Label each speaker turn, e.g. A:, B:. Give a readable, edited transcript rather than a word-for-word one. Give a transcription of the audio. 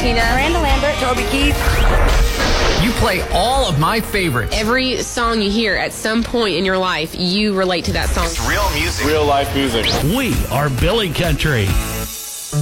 A: Tina,
B: Miranda Lambert,
A: Toby Keith.
C: You play all of my favorites.
D: Every song you hear at some point in your life, you relate to that song.
E: Real music.
F: Real life music.
G: We are Billy Country.